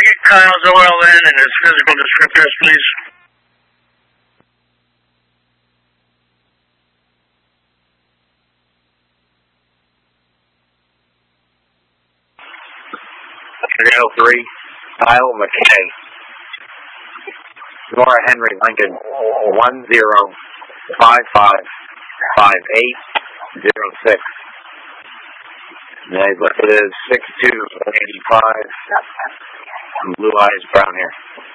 get Kyle's OLN and his physical descriptors, please? Trio 3, Kyle McKay. Nora Henry Lincoln 10555806. They listed as 6'2", 185. Blue eyes, brown hair.